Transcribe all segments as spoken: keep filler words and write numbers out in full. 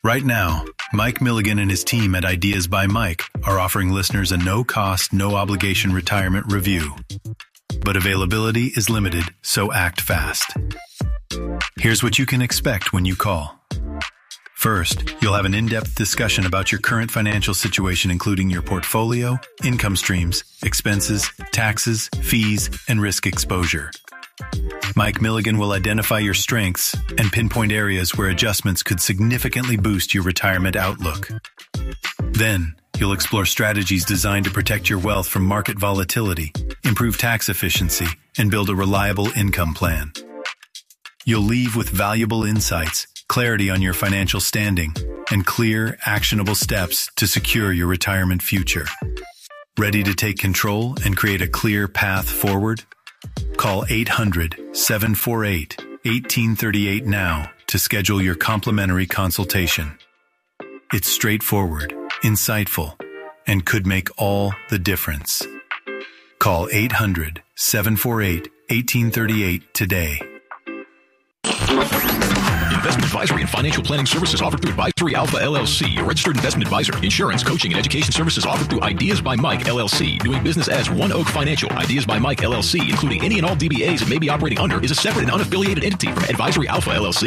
Right now, Mike Milligan and his team at Ideas by Mike are offering listeners a no-cost, no-obligation retirement review. But availability is limited, so act fast. Here's what you can expect when you call. First, you'll have an in-depth discussion about your current financial situation, including your portfolio, income streams, expenses, taxes, fees, and risk exposure. Mike Milligan will identify your strengths and pinpoint areas where adjustments could significantly boost your retirement outlook. Then, you'll explore strategies designed to protect your wealth from market volatility, improve tax efficiency, and build a reliable income plan. You'll leave with valuable insights, clarity on your financial standing, and clear, actionable steps to secure your retirement future. Ready to take control and create a clear path forward? Call eight hundred, seven four eight, one eight three eight now to schedule your complimentary consultation. It's straightforward, insightful, and could make all the difference. Call eight hundred, seven four eight, one eight three eight today. Investment advisory and financial planning services offered through Advisory Alpha L L C, a registered investment advisor. Insurance, coaching, and education services offered through Ideas by Mike L L C. Doing business as One Oak Financial. Ideas by Mike L L C, including any and all D B As it may be operating under, is a separate and unaffiliated entity from Advisory Alpha L L C.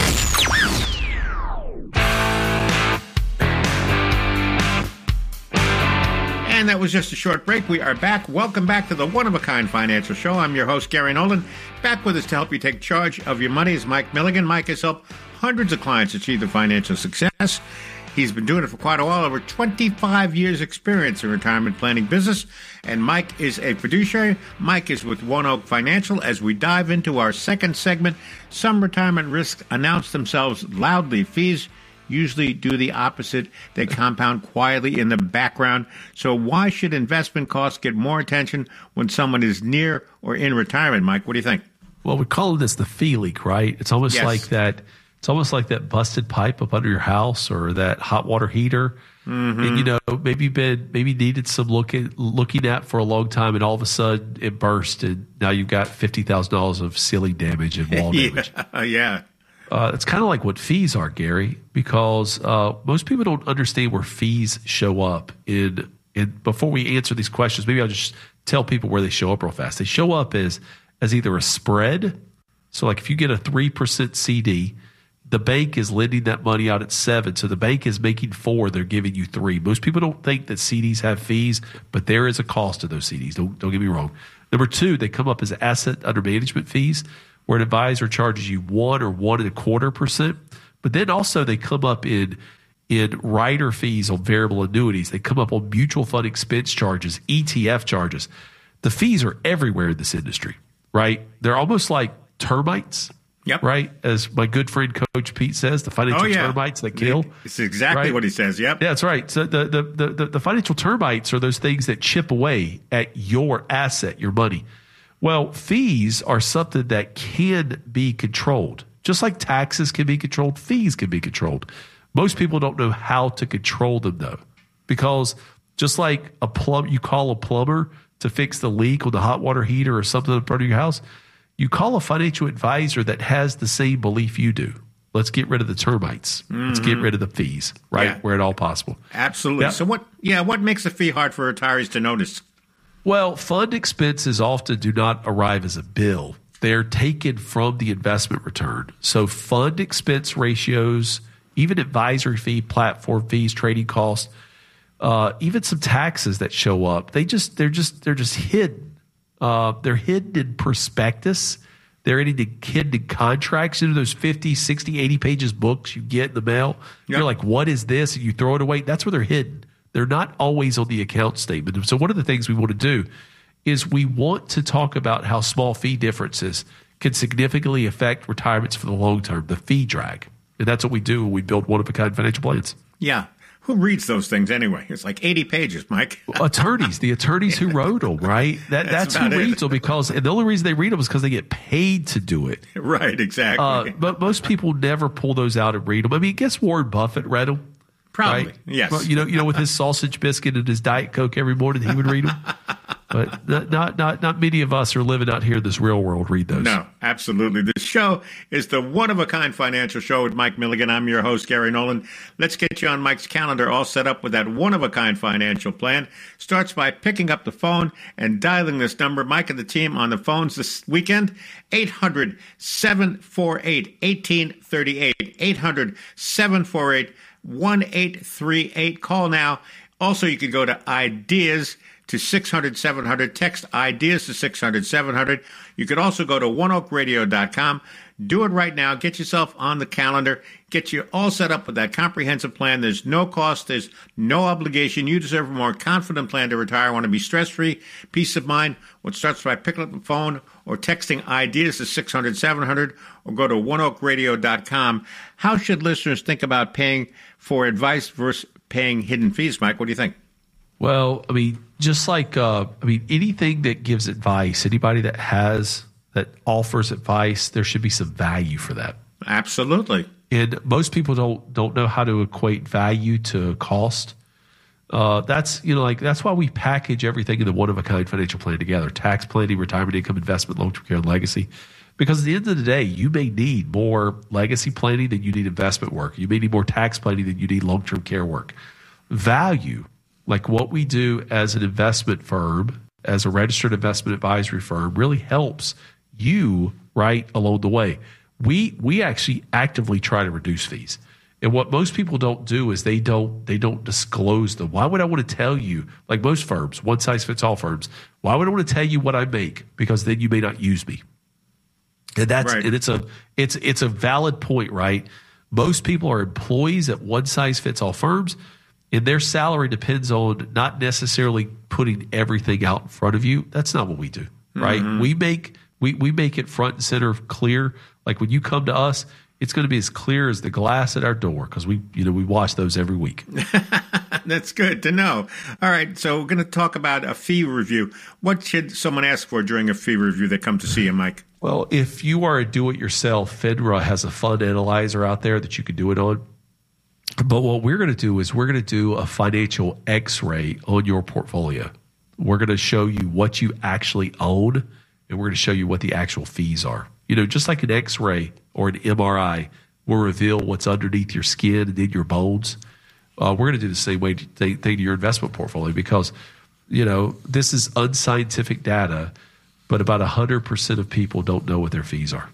And that was just a short break. We are back. Welcome back to the One-of-a-Kind Financial Show. I'm your host, Gary Nolan. Back with us to help you take charge of your money is Mike Milligan. Mike has helped hundreds of clients achieve their financial success. He's been doing it for quite a while, over twenty-five years experience in retirement planning business. And Mike is a fiduciary. Mike is with One Oak Financial. As we dive into our second segment, some retirement risks announce themselves loudly. Fees usually do the opposite. They compound quietly in the background. So why should investment costs get more attention when someone is near or in retirement? Mike, what do you think? Well, we call this the fee leak, right? It's almost Yes. like that. It's almost like that busted pipe up under your house or that hot water heater. Mm-hmm. And, you know, maybe been maybe needed some looking looking at for a long time, and all of a sudden it burst, and now you've got fifty thousand dollars of ceiling damage and wall damage. yeah. yeah. Uh, it's kind of like what fees are, Gary, because uh, most people don't understand where fees show up. In, in before we answer these questions, maybe I'll just tell people where they show up real fast. They show up as as either a spread. So, like if you get a three percent C D, the bank is lending that money out at seven. So the bank is making four. They're giving you three. Most people don't think that C Ds have fees, but there is a cost to those C Ds. Don't don't get me wrong. Number two, they come up as asset under management fees, where an advisor charges you one or one and a quarter percent. But then also they come up in in rider fees on variable annuities. They come up on mutual fund expense charges, E T F charges. The fees are everywhere in this industry, right? They're almost like termites, yep. right? As my good friend Coach Pete says, the financial oh, yeah. termites that kill. It's exactly right? what he says, yep. Yeah, that's right. So the, the, the, the, the financial termites are those things that chip away at your asset, your money. Well, fees are something that can be controlled. Just like taxes can be controlled, fees can be controlled. Most people don't know how to control them, though, because just like a plum, you call a plumber to fix the leak on the hot water heater or something in front of your house, you call a financial advisor that has the same belief you do. Let's get rid of the termites. Mm-hmm. Let's get rid of the fees, right, yeah. where at all possible. Absolutely. Yeah. So what? Yeah, what makes a fee hard for retirees to notice? Well, fund expenses often do not arrive as a bill. They're taken from the investment return. So fund expense ratios, even advisory fee, platform fees, trading costs, uh, even some taxes that show up, they just they're just they're just hidden. Uh, they're hidden in prospectus. They're hidden in contracts, into those fifty, sixty, eighty pages books you get in the mail. Yep. You're like, what is this? And you throw it away. That's where they're hidden. They're not always on the account statement. So one of the things we want to do is we want to talk about how small fee differences can significantly affect retirements for the long term, the fee drag. And that's what we do when we build one-of-a-kind financial plans. Yeah. Who reads those things anyway? It's like eighty pages, Mike. Attorneys, the attorneys who wrote them, right? That, that's, that's who reads it. them because, and the only reason they read them is because they get paid to do it. Right, exactly. Uh, but most people never pull those out and read them. I mean, guess Warren Buffett read them. Probably, right? yes. Well, you know, you know, with his sausage biscuit and his Diet Coke every morning, he would read them. But not, not not not many of us are living out here in this real world read those. No, absolutely. The show is the one-of-a-kind financial show with Mike Milligan. I'm your host, Gary Nolan. Let's get you on Mike's calendar all set up with that one-of-a-kind financial plan. Starts by picking up the phone and dialing this number. Mike and the team on the phones this weekend, eight hundred, seven four eight, one eight three eight, eight hundred, seven four eight, one eight three eight. Call now. Also, you can go to Ideas to six hundred, seven hundred. Text Ideas to six hundred, seven hundred. You could also go to one oak radio dot com. Do it right now. Get yourself on the calendar. Get you all set up with that comprehensive plan. There's no cost. There's no obligation. You deserve a more confident plan to retire. Want to be stress-free, peace of mind. What starts by picking up the phone or texting Ideas to six hundred, seven hundred, or go to one oak radio dot com. How should listeners think about paying for advice versus paying hidden fees, Mike? What do you think? Well, I mean, just like, uh, I mean, anything that gives advice, anybody that has, that offers advice, there should be some value for that. Absolutely. And most people don't don't know how to equate value to cost. Uh, that's, you know, like, that's why we package everything in the one-of-a-kind financial plan together. Tax planning, retirement income, investment, long-term care, and legacy. Because at the end of the day, you may need more legacy planning than you need investment work. You may need more tax planning than you need long-term care work. Value, like what we do as an investment firm, as a registered investment advisory firm, really helps you right along the way. We we actually actively try to reduce fees. And what most people don't do is they don't they don't disclose them. Why would I want to tell you, like most firms, one size fits all firms, why would I want to tell you what I make? Because then you may not use me. And that's right. And it's a it's it's a valid point, right? Most people are employees at one size fits all firms, and their salary depends on not necessarily putting everything out in front of you. That's not what we do, right? Mm-hmm. We make we we make it front and center clear. Like when you come to us, it's going to be as clear as the glass at our door because we you know we watch those every week. That's good to know. All right, so we're going to talk about a fee review. What should someone ask for during a fee review that come to see you, Mike? Well, if you are a do-it-yourself, FINRA has a fund analyzer out there that you can do it on. But what we're going to do is we're going to do a financial x-ray on your portfolio. We're going to show you what you actually own, and we're going to show you what the actual fees are. You know, just like an x-ray or an M R I will reveal what's underneath your skin and in your bones, uh, we're going to do the same way thing to your investment portfolio because, you know, this is unscientific data, but about one hundred percent of people don't know what their fees are.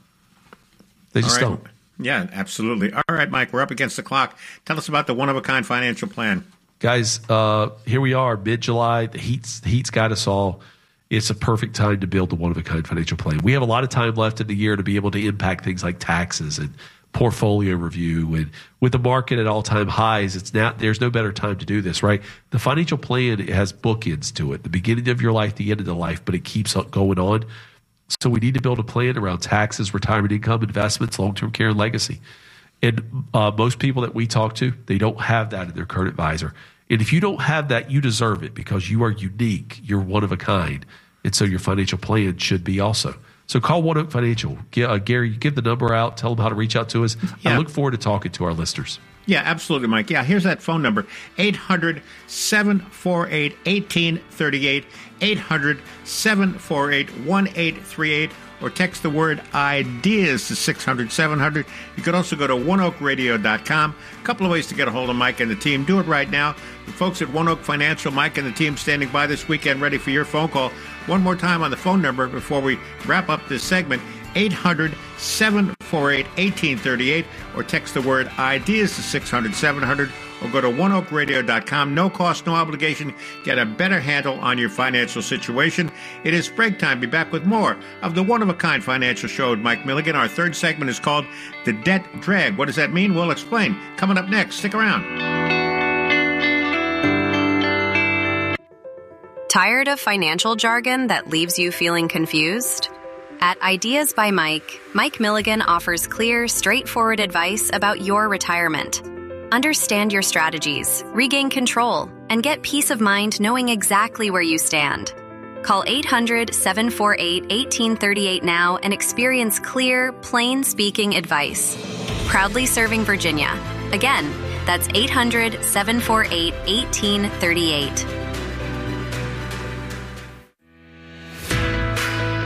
They just right. don't. Yeah, absolutely. All right, Mike, we're up against the clock. Tell us about the one-of-a-kind financial plan. Guys, uh, here we are, mid-July. The heat's, the heat's got us all. It's a perfect time to build the one-of-a-kind financial plan. We have a lot of time left in the year to be able to impact things like taxes and portfolio review. And with the market at all-time highs, it's now there's no better time to do this, right? The financial plan has bookends to it, the beginning of your life, the end of the life, but it keeps going on. So we need to build a plan around taxes, retirement income, investments, long-term care, and legacy. And uh, most people that we talk to, they don't have that in their current advisor. And if you don't have that, you deserve it because you are unique. You're one of a kind. And so your financial plan should be also. So call One Oak Financial. Uh, Gary, give the number out. Tell them how to reach out to us. Yeah. I look forward to talking to our listeners. Yeah, absolutely, Mike. Yeah, here's that phone number, eight hundred, seven four eight, one eight three eight, eight hundred, seven four eight, one eight three eight, or text the word IDEAS to six hundred, seven hundred. You could also go to one oak radio dot com. A couple of ways to get a hold of Mike and the team. Do it right now. The folks at One Oak Financial, Mike and the team standing by this weekend ready for your phone call. One more time on the phone number before we wrap up this segment, eight hundred, seven four eight, one eight three eight, or text the word IDEAS to six hundred, seven hundred, or go to one oak radio dot com. No cost, no obligation. Get a better handle on your financial situation. It is break time. Be back with more of the one-of-a-kind financial show with Mike Milligan. Our third segment is called The Debt Drag. What does that mean? We'll explain. Coming up next. Stick around. Tired of financial jargon that leaves you feeling confused? At Ideas by Mike, Mike Milligan offers clear, straightforward advice about your retirement. Understand your strategies, regain control, and get peace of mind knowing exactly where you stand. Call eight hundred, seven four eight, one eight three eight now and experience clear, plain-speaking advice. Proudly serving Virginia. Again, that's eight hundred, seven four eight, one eight three eight.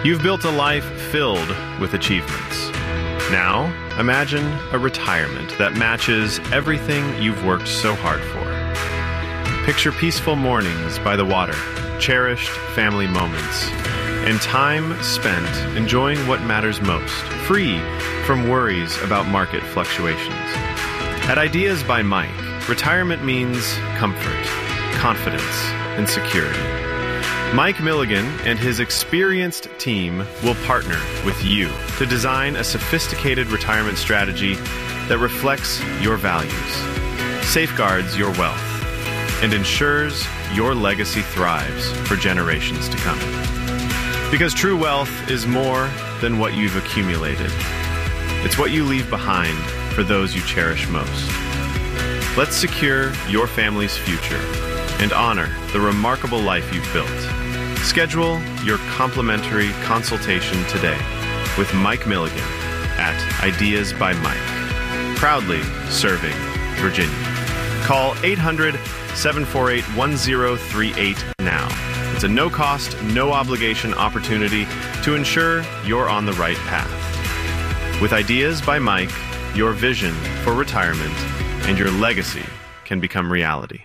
You've built a life filled with achievements. Now, imagine a retirement that matches everything you've worked so hard for. Picture peaceful mornings by the water, cherished family moments, and time spent enjoying what matters most, free from worries about market fluctuations. At Ideas by Mike, retirement means comfort, confidence, and security. Mike Milligan and his experienced team will partner with you to design a sophisticated retirement strategy that reflects your values, safeguards your wealth, and ensures your legacy thrives for generations to come. Because true wealth is more than what you've accumulated. It's what you leave behind for those you cherish most. Let's secure your family's future and honor the remarkable life you've built. Schedule your complimentary consultation today with Mike Milligan at Ideas by Mike, proudly serving Virginia. Call eight hundred, seven four eight, one zero three eight now. It's a no-cost, no-obligation opportunity to ensure you're on the right path. With Ideas by Mike, your vision for retirement and your legacy can become reality.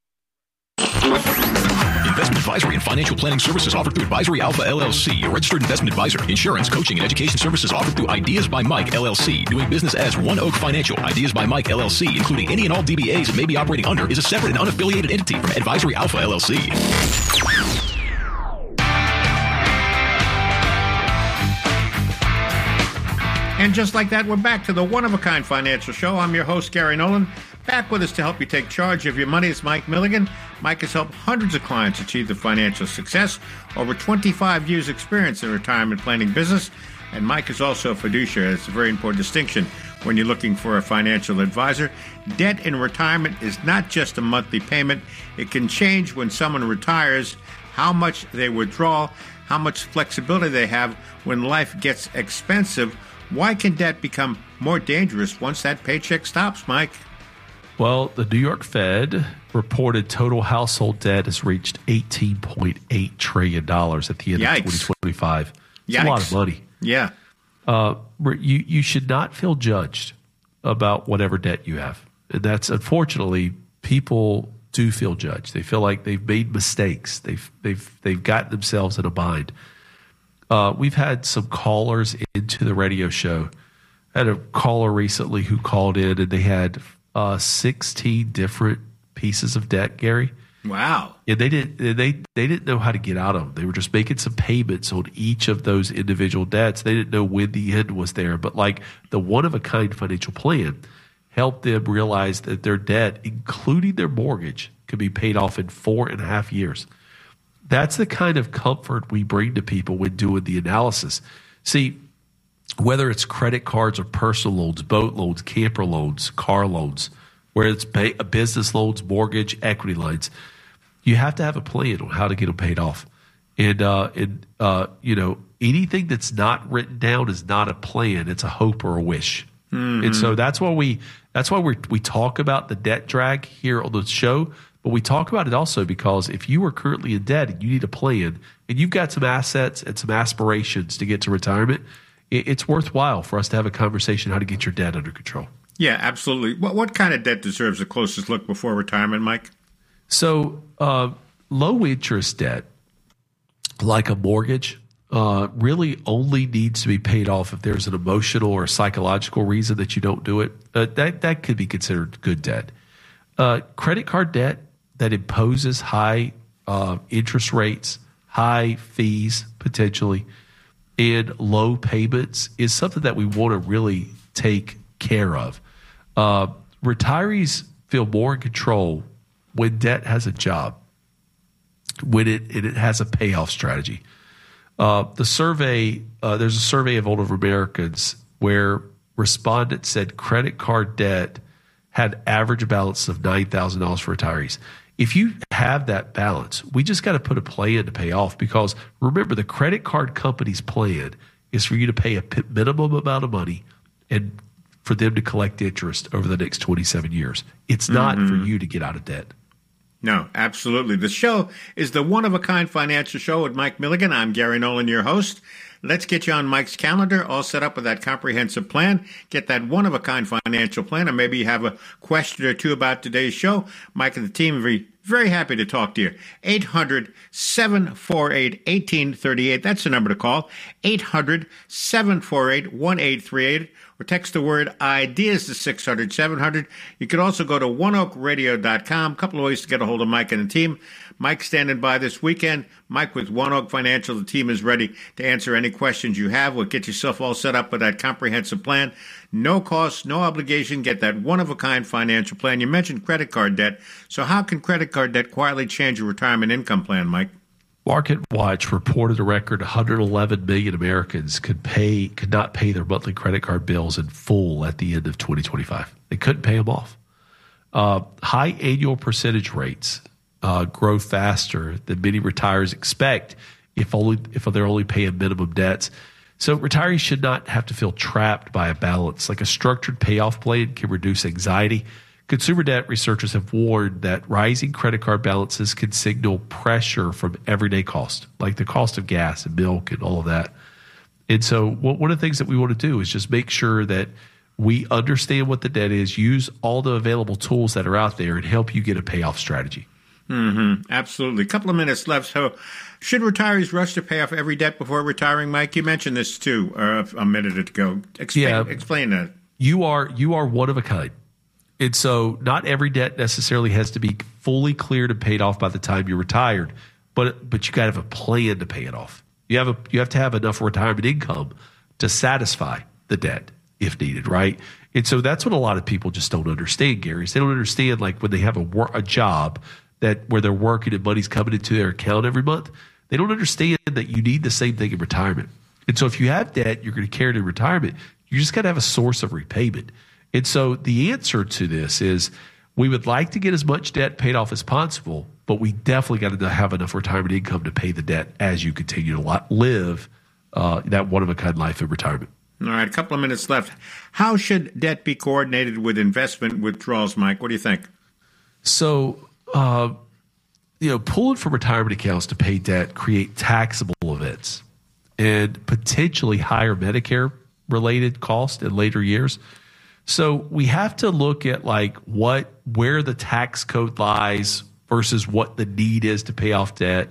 Investment advisory and financial planning services offered through Advisory Alpha L L C, a registered investment advisor. Insurance, coaching, and education services offered through Ideas by Mike L L C. Doing business as One Oak Financial. Ideas by Mike L L C, including any and all D B As it may be operating under, is a separate and unaffiliated entity from Advisory Alpha L L C. And just like that, we're back to the one-of-a-kind financial show. I'm your host, Gary Nolan. Back with us to help you take charge of your money is Mike Milligan. Mike has helped hundreds of clients achieve the financial success. Over twenty-five years experience in retirement planning business. And Mike is also a fiduciary. It's a very important distinction when you're looking for a financial advisor. Debt in retirement is not just a monthly payment. It can change when someone retires, how much they withdraw, how much flexibility they have when life gets expensive. Why can debt become more dangerous once that paycheck stops, Mike? Well, the New York Fed reported total household debt has reached eighteen point eight trillion dollars at the end Yikes. of twenty twenty-five. It's Yikes. a lot of money. Yeah. Uh, you, you should not feel judged about whatever debt you have. And that's, unfortunately, people do feel judged. They feel like they've made mistakes. They've, they've, they've gotten themselves in a bind. Uh, we've had some callers into the radio show. I had a caller recently who called in, and they had uh, sixteen different pieces of debt, Gary. Wow. And they didn't they they didn't know how to get out of them. They were just making some payments on each of those individual debts. They didn't know when the end was there. But like the one-of-a-kind financial plan helped them realize that their debt, including their mortgage, could be paid off in four and a half years. That's the kind of comfort we bring to people when doing the analysis. See, whether it's credit cards or personal loans, boat loans, camper loans, car loans, where it's pay, business loans, mortgage, equity lines, you have to have a plan on how to get them paid off. And, uh, and uh, you know, anything that's not written down is not a plan. It's a hope or a wish. Mm-hmm. And so that's why we that's why we we talk about the debt drag here on the show. But we talk about it also because if you are currently in debt and you need a plan and you've got some assets and some aspirations to get to retirement, it, it's worthwhile for us to have a conversation how to get your debt under control. Yeah, absolutely. What what kind of debt deserves the closest look before retirement, Mike? So uh, low interest debt, like a mortgage, uh, really only needs to be paid off if there's an emotional or psychological reason that you don't do it. Uh, that that could be considered good debt. Uh, credit card debt that imposes high uh, interest rates, high fees potentially, and low payments is something that we want to really take care of. Uh, retirees feel more in control when debt has a job, when it, it has a payoff strategy. Uh, the survey, uh, there's a survey of older Americans where respondents said credit card debt had average balance of nine thousand dollars for retirees. If you have that balance, we just got to put a plan to pay off because remember, the credit card company's plan is for you to pay a minimum amount of money and for them to collect interest over the next twenty-seven years. It's not mm-hmm. for you to get out of debt. No, absolutely. The show is the one-of-a-kind financial show with Mike Milligan. I'm Gary Nolan, your host. Let's get you on Mike's calendar, all set up with that comprehensive plan. Get that one-of-a-kind financial plan, or maybe you have a question or two about today's show. Mike and the team are very, very happy to talk to you. eight hundred, seven four eight, one eight three eight. That's the number to call. eight hundred, seven four eight, one eight three eight. Or text the word IDEAS to six hundred, seven hundred. You can also go to one oak radio dot com. A couple of ways to get a hold of Mike and the team. Mike's standing by this weekend. Mike with One Oak Financial. The team is ready to answer any questions you have. We'll get yourself all set up with that comprehensive plan. No cost, no obligation. Get that one-of-a-kind financial plan. You mentioned credit card debt. So how can credit card debt quietly change your retirement income plan, Mike? Market Watch reported a record one hundred eleven million Americans could pay could not pay their monthly credit card bills in full at the end of twenty twenty-five. They couldn't pay them off. Uh, high annual percentage rates uh, grow faster than many retirees expect if only if they're only paying minimum debts. So retirees should not have to feel trapped by a balance. Like a structured payoff plan can reduce anxiety. Consumer debt researchers have warned that rising credit card balances can signal pressure from everyday cost, like the cost of gas and milk and all of that. And so one of the things that we want to do is just make sure that we understand what the debt is, use all the available tools that are out there, and help you get a payoff strategy. Mm-hmm. Absolutely. A couple of minutes left. So should retirees rush to pay off every debt before retiring, Mike? You mentioned this too uh, a minute ago. Explain, yeah, explain that. You are, you are one of a kind. And so not every debt necessarily has to be fully cleared and paid off by the time you're retired, but but you got to have a plan to pay it off. You have a you have to have enough retirement income to satisfy the debt if needed, right? And so that's what a lot of people just don't understand, Gary. Is they don't understand, like, when they have a work, a job that where they're working and money's coming into their account every month, they don't understand that you need the same thing in retirement. And so if you have debt, you're going to carry it in retirement. You just got to have a source of repayment. And so the answer to this is we would like to get as much debt paid off as possible, but we definitely got to have enough retirement income to pay the debt as you continue to live uh, that one-of-a-kind life in retirement. All right, a couple of minutes left. How should debt be coordinated with investment withdrawals, Mike? What do you think? So, uh, you know, pulling from retirement accounts to pay debt create taxable events and potentially higher Medicare-related costs in later years. So we have to look at like what where the tax code lies versus what the need is to pay off debt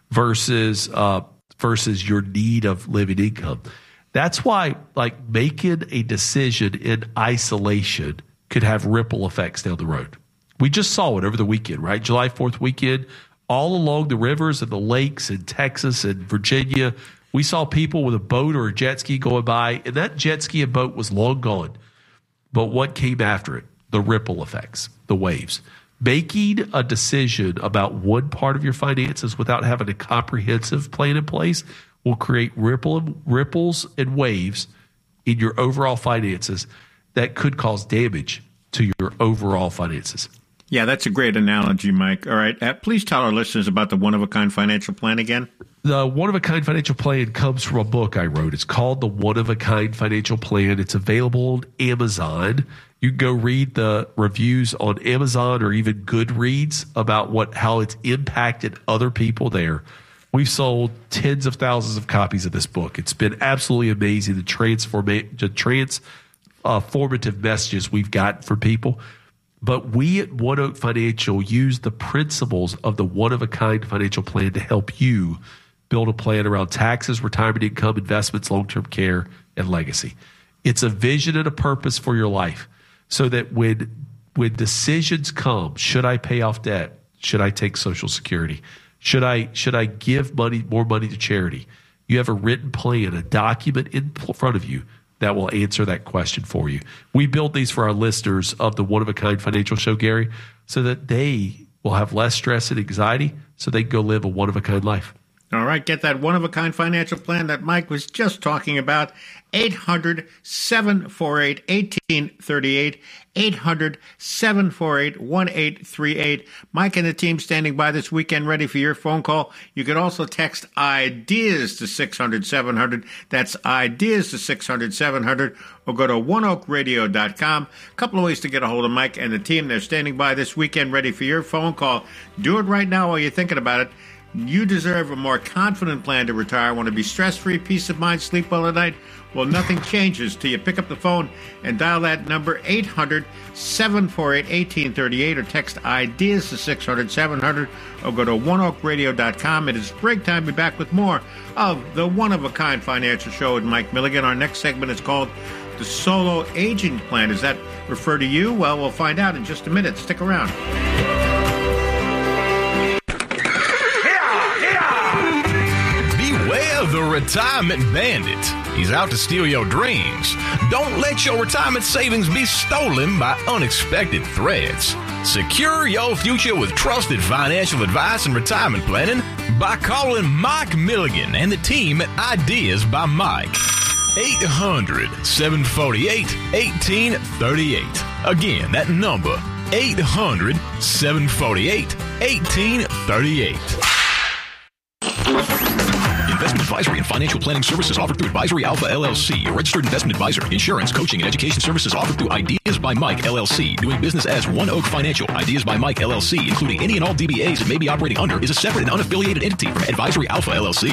versus uh, versus your need of living income. That's why like making a decision in isolation could have ripple effects down the road. We just saw it over the weekend, right? July fourth weekend, all along the rivers and the lakes in Texas and Virginia, we saw people with a boat or a jet ski going by, and that jet ski and boat was long gone. But what came after it? The ripple effects, the waves. Making a decision about one part of your finances without having a comprehensive plan in place will create ripple, ripples and waves in your overall finances that could cause damage to your overall finances. Yeah, that's a great analogy, Mike. All right. Uh, please tell our listeners about the one-of-a-kind financial plan again. The one-of-a-kind financial plan comes from a book I wrote. It's called The One-of-a-Kind Financial Plan. It's available on Amazon. You can go read the reviews on Amazon or even Goodreads about what how it's impacted other people there. We've sold tens of thousands of copies of this book. It's been absolutely amazing, the transforma- the transformative messages we've got for people. But we at One Oak Financial use the principles of the one-of-a-kind financial plan to help you build a plan around taxes, retirement income, investments, long-term care, and legacy. It's a vision and a purpose for your life so that when, when decisions come, should I pay off debt? Should I take Social Security? Should I, should I give money, more money to charity? You have a written plan, a document in front of you that will answer that question for you. We build these for our listeners of the One-of-a-Kind Financial Show, Gary, so that they will have less stress and anxiety so they can go live a one-of-a-kind life. All right, get that one-of-a-kind financial plan that Mike was just talking about. eight hundred, seven four eight, one eight three eight, eight hundred, seven four eight, one eight three eight. Mike and the team standing by this weekend ready for your phone call. You could also text IDEAS to six hundred, seven hundred. That's IDEAS to six hundred, seven hundred. Or go to one oak radio dot com. A couple of ways to get a hold of Mike and the team. They're standing by this weekend ready for your phone call. Do it right now while you're thinking about it. You deserve a more confident plan to retire. Want to be stress-free, peace of mind, sleep well at night? Well, nothing changes till you pick up the phone and dial that number eight hundred, seven four eight, one eight three eight or text IDEAS to six hundred, seven hundred or go to one oak radio dot com. It is break time. Be back with more of the one-of-a-kind financial show with Mike Milligan. Our next segment is called the Solo Aging Plan. Does that refer to you? Well, we'll find out in just a minute. Stick around. Beware the retirement bandit. He's out to steal your dreams. Don't let your retirement savings be stolen by unexpected threats. Secure your future with trusted financial advice and retirement planning by calling Mike Milligan and the team at Ideas by Mike. eight hundred, seven four eight, one eight three eight. Again, that number, eight hundred, seven four eight, one eight three eight. Investment advisory and financial planning services offered through Advisory Alpha L L C, a registered investment advisor. Insurance, coaching, and education services offered through Ideas by Mike L L C. Doing business as One Oak Financial. Ideas by Mike L L C, including any and all D B As it may be operating under, is a separate and unaffiliated entity from Advisory Alpha L L C.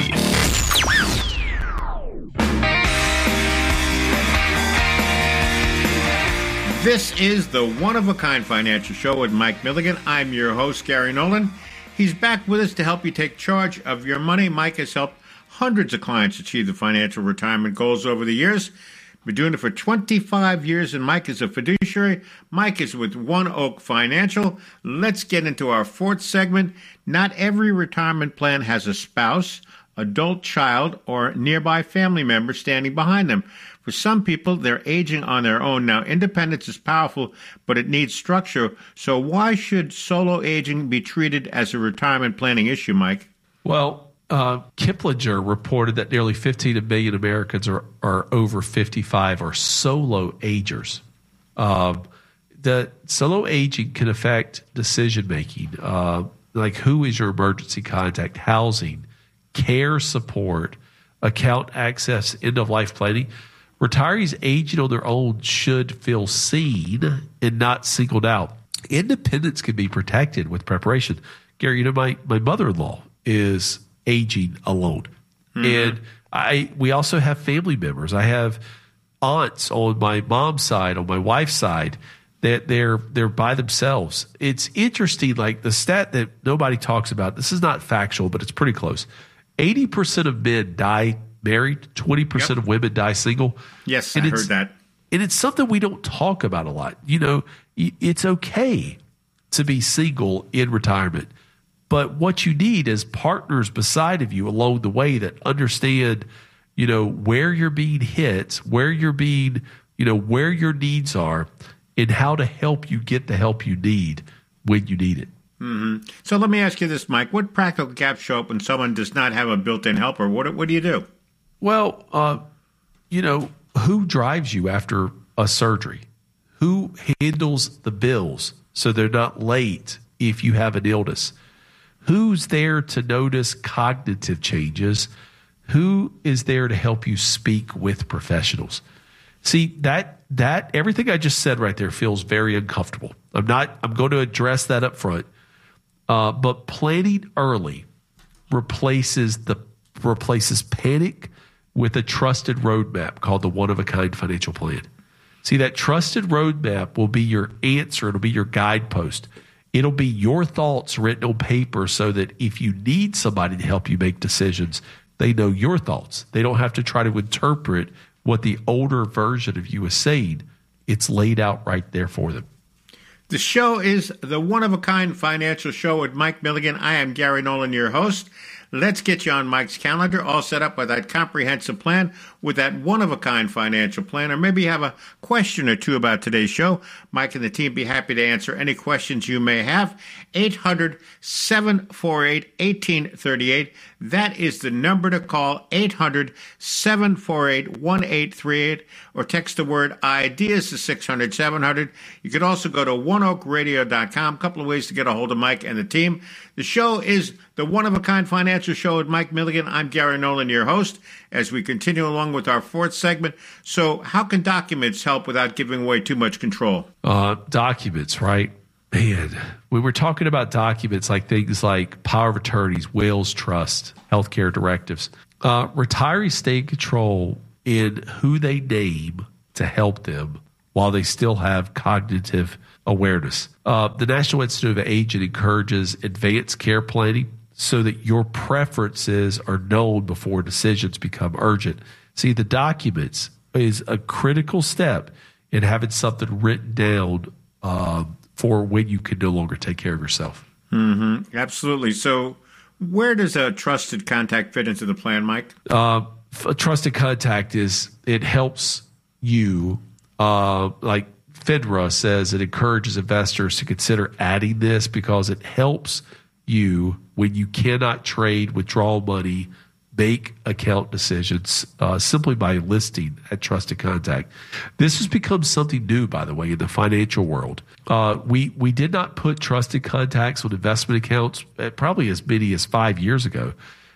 This is the one-of-a-kind financial show with Mike Milligan. I'm your host, Gary Nolan. He's back with us to help you take charge of your money. Mike has helped hundreds of clients achieve the financial retirement goals over the years. Been doing it for twenty-five years, and Mike is a fiduciary. Mike is with One Oak Financial. Let's get into our fourth segment. Not every retirement plan has a spouse, adult child, or nearby family member standing behind them. For some people, they're aging on their own. Now, independence is powerful, but it needs structure. So why should solo aging be treated as a retirement planning issue, Mike? Well, uh, Kiplinger reported that nearly fifteen million Americans are, are over fifty-five or solo agers. Um, the solo aging can affect decision-making, uh, like who is your emergency contact, housing, care support, account access, end-of-life planning. Retirees aging on their own should feel seen and not singled out. Independence can be protected with preparation. Gary, you know, my, my mother-in-law is aging alone. Mm-hmm. And I we also have family members. I have aunts on my mom's side, on my wife's side, that they're they're by themselves. It's interesting, like the stat that nobody talks about, this is not factual, but it's pretty close. eighty percent of men die married, twenty percent yep. of women die single. Yes, and I heard that. And it's something we don't talk about a lot. You know, it's okay to be single in retirement, but what you need is partners beside of you along the way that understand, you know, where you're being hit, where you're being, you know, where your needs are, and how to help you get the help you need when you need it. Mm-hmm. So let me ask you this, Mike. What practical gaps show up when someone does not have a built-in helper? What, what do you do? Well, uh, you know, who drives you after a surgery? Who handles the bills so they're not late if you have an illness? Who's there to notice cognitive changes? Who is there to help you speak with professionals? See, that that everything I just said right there feels very uncomfortable. I'm not. I'm going to address that up front. Uh, but planning early replaces the replaces panic with a trusted roadmap called the one-of-a-kind financial plan. See, that trusted roadmap will be your answer. It'll be your guidepost. It'll be your thoughts written on paper so that if you need somebody to help you make decisions, they know your thoughts. They don't have to try to interpret what the older version of you is saying. It's laid out right there for them. The show is the one-of-a-kind financial show with Mike Milligan. I am Gary Nolan, your host. Let's get you on Mike's calendar, all set up with that comprehensive plan, with that one-of-a-kind financial plan, or maybe you have a question or two about today's show. Mike and the team be happy to answer any questions you may have. eight hundred, seven four eight, one eight three eight. That is the number to call, eight hundred, seven four eight, one eight three eight, or text the word IDEAS to six hundred, seven hundred. You could also go to one oak radio dot com. A couple of ways to get a hold of Mike and the team. The show is the one-of-a-kind financial show with Mike Milligan. I'm Gary Nolan, your host, as we continue along with our fourth segment. So how can documents help without giving away too much control? Uh, documents, right? Man, we were talking about documents like things like power of attorneys, wills, trust, healthcare directives. Uh, retirees stay in control in who they name to help them while they still have cognitive awareness. Uh, the National Institute of Aging encourages advanced care planning so that your preferences are known before decisions become urgent. See, the documents is a critical step in having something written down um, for when you can no longer take care of yourself. Mm-hmm. Absolutely. So where does a trusted contact fit into the plan, Mike? Uh, a trusted contact is, it helps you, uh, like FINRA says, it encourages investors to consider adding this because it helps you when you cannot trade, withdraw money, make account decisions uh, simply by listing at Trusted Contact. This has become something new, by the way, in the financial world. Uh, we we did not put Trusted Contacts on investment accounts uh, probably as many as five years ago.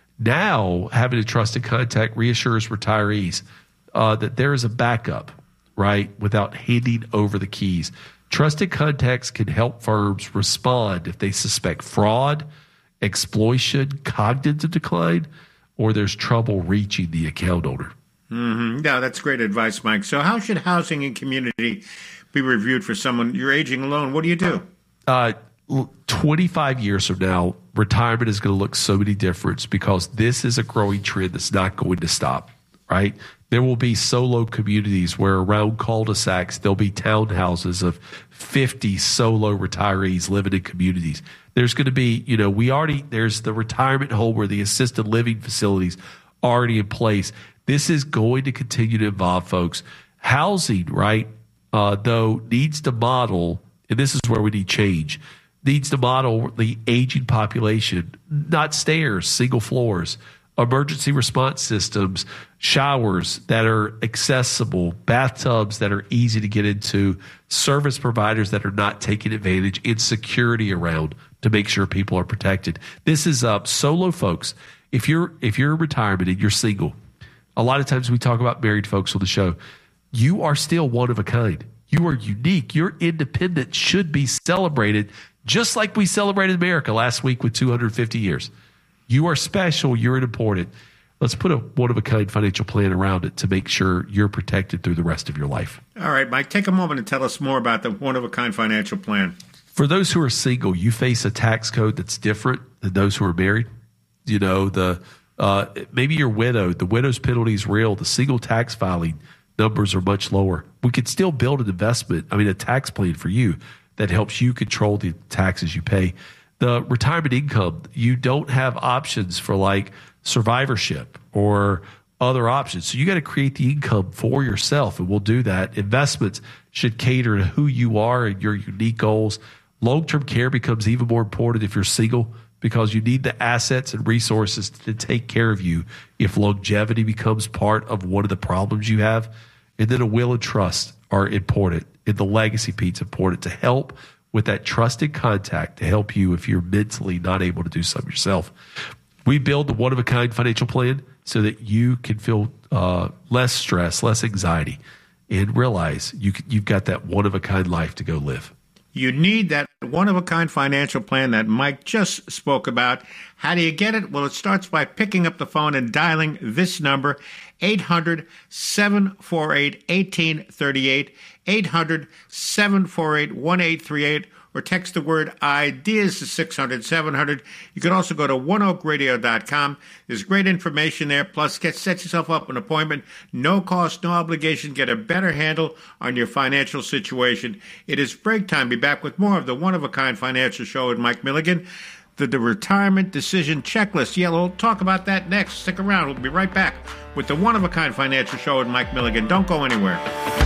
Now, having a Trusted Contact reassures retirees uh, that there is a backup, right, without handing over the keys. Trusted Contacts can help firms respond if they suspect fraud, exploitation, cognitive decline, or there's trouble reaching the account owner. Mm-hmm. Yeah, that's great advice, Mike. So how should housing and community be reviewed for someone? You're aging alone. What do you do? Uh, twenty-five years from now, retirement is going to look so many different because this is a growing trend that's not going to stop, right? There will be solo communities where around cul-de-sacs, there'll be townhouses of fifty solo retirees living in communities. There's going to be, you know, we already, there's the retirement home or the assisted living facilities already in place. This is going to continue to involve folks. Housing, right, uh, though, needs to model, and this is where we need change, needs to model the aging population, not stairs, single floors, emergency response systems, showers that are accessible, bathtubs that are easy to get into, service providers that are not taking advantage, and security around to make sure people are protected. This is uh, solo folks. If you're if you're in retirement and you're single, a lot of times we talk about married folks on the show. You are still one of a kind. You are unique. Your independence should be celebrated just like we celebrated America last week with two hundred fifty years. You are special. You're important. Let's put a one-of-a-kind financial plan around it to make sure you're protected through the rest of your life. All right, Mike, take a moment and tell us more about the one-of-a-kind financial plan. For those who are single, you face a tax code that's different than those who are married. You know, the uh, maybe you're widowed. The widow's penalty is real. The single tax filing numbers are much lower. We could still build an investment, I mean, a tax plan for you that helps you control the taxes you pay. The retirement income, you don't have options for like survivorship or other options. So you got to create the income for yourself, and we'll do that. Investments should cater to who you are and your unique goals. Long-term care becomes even more important if you're single because you need the assets and resources to take care of you if longevity becomes part of one of the problems you have. And then a will and trust are important, and the legacy piece important to help with that trusted contact to help you if you're mentally not able to do something yourself. We build the one-of-a-kind financial plan so that you can feel uh, less stress, less anxiety, and realize you can, you've got that one-of-a-kind life to go live. You need that one-of-a-kind financial plan that Mike just spoke about. How do you get it? Well, it starts by picking up the phone and dialing this number, eight hundred, seven four eight, one eight three eight, eight hundred, seven four eight, one eight three eight, or text the word IDEAS to six hundred, seven hundred. You can also go to one oak radio dot com. There's great information there. Plus, get set yourself up an appointment. No cost, no obligation. Get a better handle on your financial situation. It is break time. Be back with more of the one-of-a-kind financial show with Mike Milligan. The, the retirement decision checklist. Yeah, we'll talk about that next. Stick around. We'll be right back with the one-of-a-kind financial show with Mike Milligan. Don't go anywhere.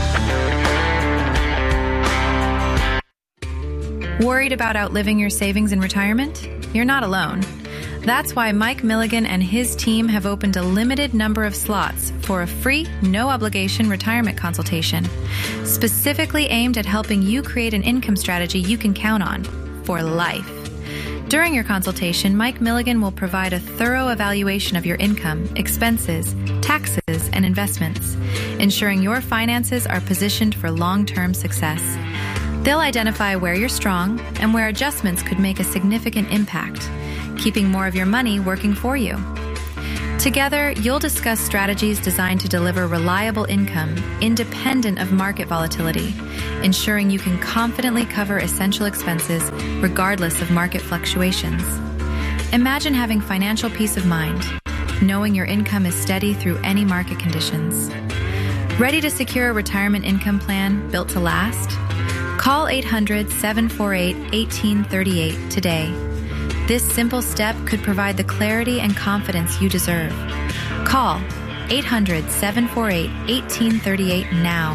Worried about outliving your savings in retirement? You're not alone. That's why Mike Milligan and his team have opened a limited number of slots for a free, no-obligation retirement consultation, specifically aimed at helping you create an income strategy you can count on for life. During your consultation, Mike Milligan will provide a thorough evaluation of your income, expenses, taxes, and investments, ensuring your finances are positioned for long-term success. They'll identify where you're strong and where adjustments could make a significant impact, keeping more of your money working for you. Together, you'll discuss strategies designed to deliver reliable income independent of market volatility, ensuring you can confidently cover essential expenses regardless of market fluctuations. Imagine having financial peace of mind, knowing your income is steady through any market conditions. Ready to secure a retirement income plan built to last? Call eight hundred, seven four eight, one eight three eight today. This simple step could provide the clarity and confidence you deserve. Call eight hundred, seven four eight, one eight three eight now.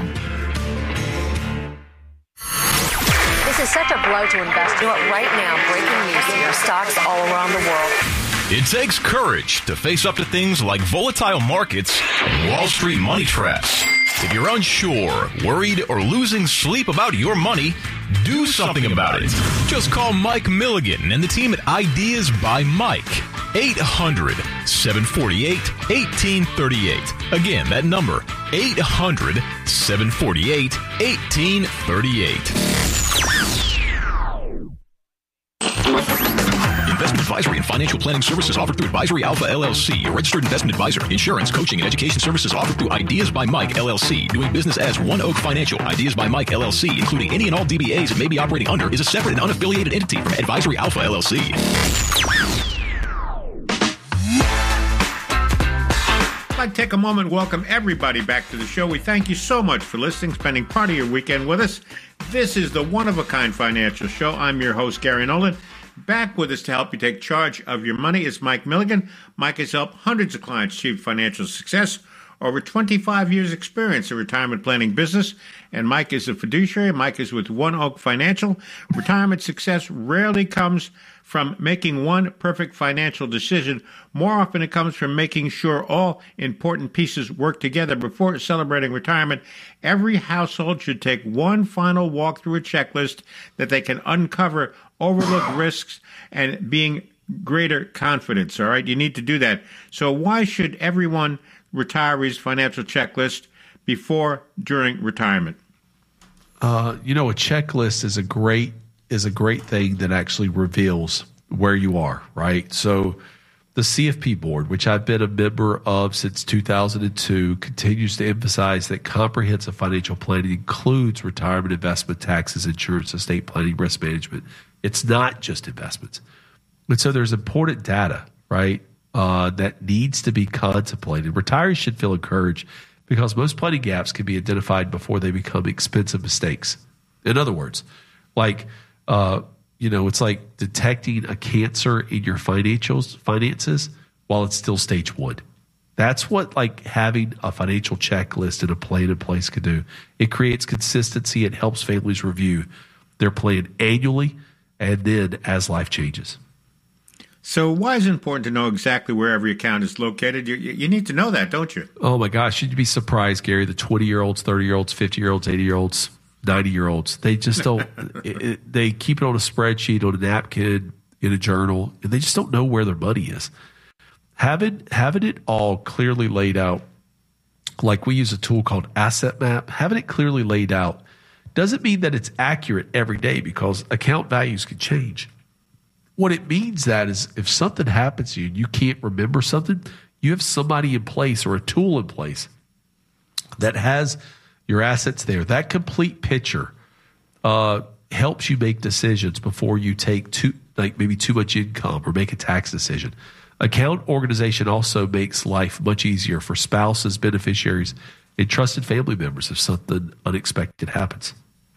This is such a blow to investors. You know what, right now, breaking news here, stocks all around the world. It takes courage to face up to things like volatile markets and Wall Street money traps. If you're unsure, worried, or losing sleep about your money, do something about it. Just call Mike Milligan and the team at Ideas by Mike. eight hundred, seven four eight, one eight three eight. Again, that number, eight hundred, seven four eight, one eight three eight. Investment advisory and financial planning services offered through Advisory Alpha L L C, a registered investment advisor. Insurance, coaching, and education services offered through Ideas by Mike L L C. Doing business as One Oak Financial. Ideas by Mike L L C, including any and all D B As it may be operating under, is a separate and unaffiliated entity from Advisory Alpha L L C. I'd like to take a moment and welcome everybody back to the show. We thank you so much for listening, spending part of your weekend with us. This is the One-of-a-Kind Financial Show. I'm your host, Gary Nolan. Back with us to help you take charge of your money is Mike Milligan. Mike has helped hundreds of clients achieve financial success, over twenty-five years experience in retirement planning business, and Mike is a fiduciary. Mike is with One Oak Financial. Retirement success rarely comes from making one perfect financial decision. More often it comes from making sure all important pieces work together before celebrating retirement. Every household should take one final walk through a checklist that they can uncover overlook risks and being greater confidence. All right, you need to do that. So why should everyone retiree's financial checklist before, during retirement? Uh, you know, a checklist is a great is a great thing that actually reveals where you are, right? So the C F P board, which I've been a member of since two thousand two, continues to emphasize that comprehensive financial planning includes retirement, investment, taxes, insurance, estate planning, risk management. It's not just investments. And so there's important data, right, uh, that needs to be contemplated. Retirees should feel encouraged because most planning gaps can be identified before they become expensive mistakes. In other words, like, uh, you know, it's like detecting a cancer in your financials, finances while it's still stage one. That's what like having a financial checklist and a plan in place can do. It creates consistency. It helps families review their plan annually and then as life changes. So why is it important to know exactly where every account is located? You, you need to know that, don't you? Oh, my gosh. You'd be surprised, Gary. The twenty-year-olds, thirty-year-olds, fifty-year-olds, eighty-year-olds, ninety-year-olds, they just don't it, it, – they keep it on a spreadsheet, on a napkin, in a journal, and they just don't know where their money is. Having, having it all clearly laid out, like we use a tool called Asset Map, having it clearly laid out doesn't mean that it's accurate every day because account values can change. What it means that is if something happens to you and you can't remember something, you have somebody in place or a tool in place that has your assets there. That complete picture uh, helps you make decisions before you take too, like maybe too much income or make a tax decision. Account organization also makes life much easier for spouses, beneficiaries, and trusted family members if something unexpected happens.